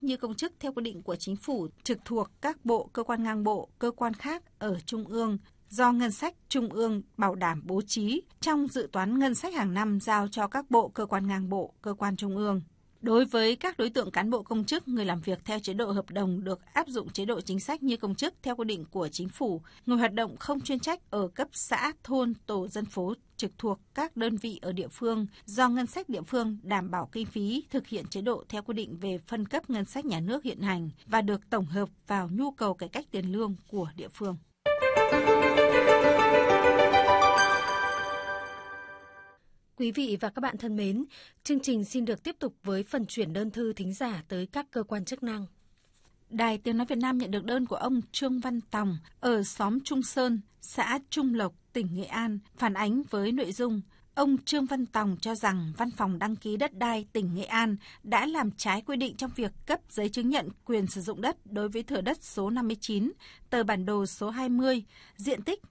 như công chức theo quy định của Chính phủ trực thuộc các bộ, cơ quan ngang bộ, cơ quan khác ở Trung ương do ngân sách Trung ương bảo đảm bố trí trong dự toán ngân sách hàng năm giao cho các bộ, cơ quan ngang bộ, cơ quan Trung ương. Đối với các đối tượng cán bộ công chức, người làm việc theo chế độ hợp đồng được áp dụng chế độ chính sách như công chức theo quy định của Chính phủ, người hoạt động không chuyên trách ở cấp xã, thôn, tổ dân phố trực thuộc các đơn vị ở địa phương do ngân sách địa phương đảm bảo kinh phí thực hiện chế độ theo quy định về phân cấp ngân sách nhà nước hiện hành và được tổng hợp vào nhu cầu cải cách tiền lương của địa phương. Quý vị và các bạn thân mến, chương trình xin được tiếp tục với phần chuyển đơn thư thính giả tới các cơ quan chức năng. Đài Tiếng Nói Việt Nam nhận được đơn của ông Trương Văn Tòng ở xóm Trung Sơn, xã Trung Lộc, tỉnh Nghệ An, phản ánh với nội dung ông Trương Văn Tòng cho rằng Văn phòng đăng ký đất đai tỉnh Nghệ An đã làm trái quy định trong việc cấp giấy chứng nhận quyền sử dụng đất đối với thửa đất số 59, tờ bản đồ số 20, diện tích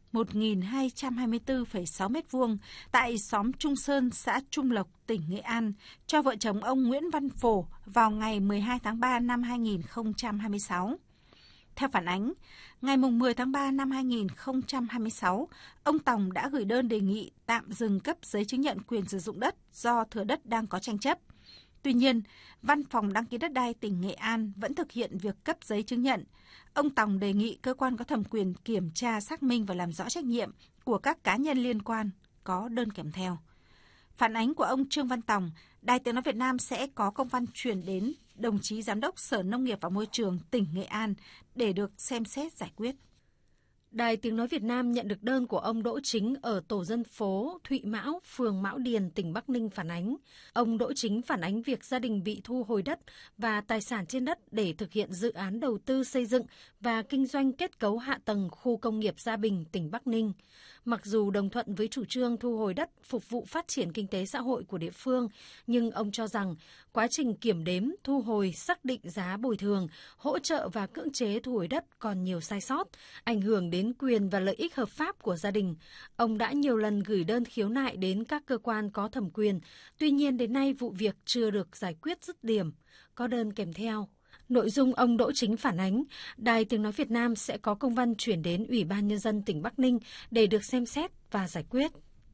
1.224,6 m2 tại xóm Trung Sơn, xã Trung Lộc, tỉnh Nghệ An cho vợ chồng ông Nguyễn Văn Phổ vào ngày 12 tháng 3 năm 2026. Theo phản ánh, ngày 10 tháng 3 năm 2026, ông Tòng đã gửi đơn đề nghị tạm dừng cấp giấy chứng nhận quyền sử dụng đất do thửa đất đang có tranh chấp. Tuy nhiên, Văn phòng đăng ký đất đai tỉnh Nghệ An vẫn thực hiện việc cấp giấy chứng nhận. Ông Tòng đề nghị cơ quan có thẩm quyền kiểm tra, xác minh và làm rõ trách nhiệm của các cá nhân liên quan, có đơn kèm theo. Phản ánh của ông Trương Văn Tòng, Đài Tiếng Nói Việt Nam sẽ có công văn chuyển đến đồng chí Giám đốc Sở Nông nghiệp và Môi trường tỉnh Nghệ An để được xem xét giải quyết. Đài Tiếng Nói Việt Nam nhận được đơn của ông Đỗ Chính ở tổ dân phố Thụy Mão, phường Mão Điền, tỉnh Bắc Ninh phản ánh. Ông Đỗ Chính phản ánh việc gia đình bị thu hồi đất và tài sản trên đất để thực hiện dự án đầu tư xây dựng và kinh doanh kết cấu hạ tầng khu công nghiệp Gia Bình, tỉnh Bắc Ninh. Mặc dù đồng thuận với chủ trương thu hồi đất phục vụ phát triển kinh tế xã hội của địa phương, nhưng ông cho rằng quá trình kiểm đếm, thu hồi, xác định giá bồi thường, hỗ trợ và cưỡng chế thu hồi đất còn nhiều sai sót, ảnh hưởng đến quyền và lợi ích hợp pháp của gia đình. Ông đã nhiều lần gửi đơn khiếu nại đến các cơ quan có thẩm quyền, tuy nhiên đến nay vụ việc chưa được giải quyết dứt điểm, có đơn kèm theo. Nội dung ông Đỗ Chính phản ánh, Đài Tiếng Nói Việt Nam sẽ có công văn chuyển đến Ủy ban Nhân dân tỉnh Bắc Ninh để được xem xét và giải quyết.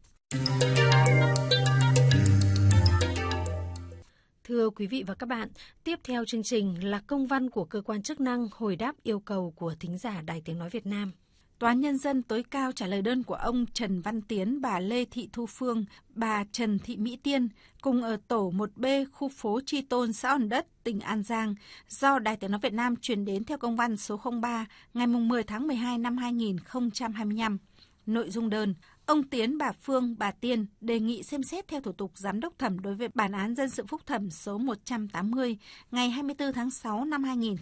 Thưa quý vị và các bạn, tiếp theo chương trình là công văn của cơ quan chức năng hồi đáp yêu cầu của thính giả Đài Tiếng Nói Việt Nam. Tòa án Nhân dân tối cao trả lời đơn của ông Trần Văn Tiến, bà Lê Thị Thu Phương, bà Trần Thị Mỹ Tiên cùng ở tổ 1B khu phố Tri Tôn, xã Hòn Đất, tỉnh An Giang do Đài Tiếng Nói Việt Nam truyền đến theo công văn số 03 ngày 10 tháng 12 năm 2025. Nội dung đơn, ông Tiến, bà Phương, bà Tiên đề nghị xem xét theo thủ tục giám đốc thẩm đối với bản án dân sự phúc thẩm số 180 ngày 24 tháng 6 năm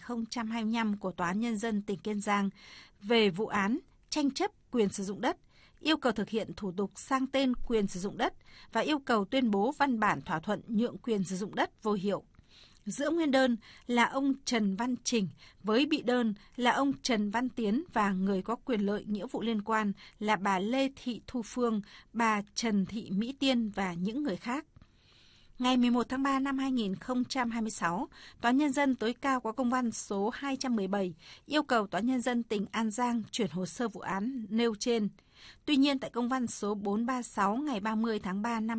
2025 của Tòa án Nhân dân tỉnh Kiên Giang về vụ án tranh chấp quyền sử dụng đất, yêu cầu thực hiện thủ tục sang tên quyền sử dụng đất và yêu cầu tuyên bố văn bản thỏa thuận nhượng quyền sử dụng đất vô hiệu. Giữa nguyên đơn là ông Trần Văn Trình với bị đơn là ông Trần Văn Tiến và người có quyền lợi nghĩa vụ liên quan là bà Lê Thị Thu Phương, bà Trần Thị Mỹ Tiên và những người khác. Ngày 11 tháng 3 năm 2026, Tòa án Nhân dân tối cao có công văn số 217 yêu cầu Tòa án Nhân dân tỉnh An Giang chuyển hồ sơ vụ án nêu trên. Tuy nhiên, tại công văn số 436 ngày 30 tháng 3 năm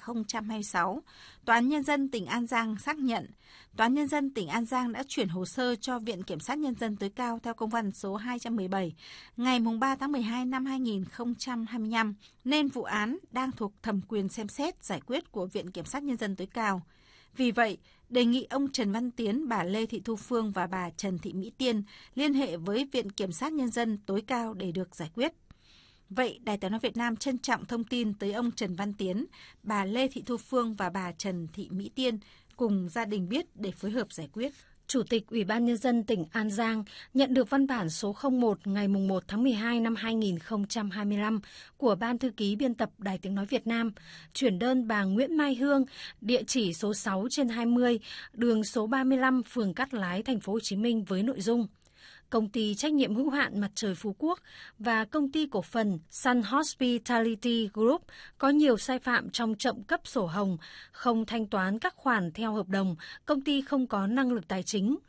2026, Tòa án Nhân dân tỉnh An Giang xác nhận Tòa án Nhân dân tỉnh An Giang đã chuyển hồ sơ cho Viện Kiểm sát Nhân dân tối cao theo công văn số 217 ngày 3 tháng 12 năm 2025, nên vụ án đang thuộc thẩm quyền xem xét giải quyết của Viện Kiểm sát Nhân dân tối cao. Vì vậy, đề nghị ông Trần Văn Tiến, bà Lê Thị Thu Phương và bà Trần Thị Mỹ Tiên liên hệ với Viện Kiểm sát Nhân dân tối cao để được giải quyết. Vậy, Đài Tiếng Nói Việt Nam trân trọng thông tin tới ông Trần Văn Tiến, bà Lê Thị Thu Phương và bà Trần Thị Mỹ Tiên cùng gia đình biết để phối hợp giải quyết. Chủ tịch Ủy ban Nhân dân tỉnh An Giang nhận được văn bản số 01 ngày 1 tháng 12 năm 2025 của Ban Thư ký Biên tập Đài Tiếng Nói Việt Nam, chuyển đơn bà Nguyễn Mai Hương, địa chỉ số 6/20, đường số 35, phường Cát Lái, thành phố Hồ Chí Minh với nội dung: Công ty trách nhiệm hữu hạn Mặt trời Phú Quốc và công ty cổ phần Sun Hospitality Group có nhiều sai phạm trong chậm cấp sổ hồng, không thanh toán các khoản theo hợp đồng, công ty không có năng lực tài chính.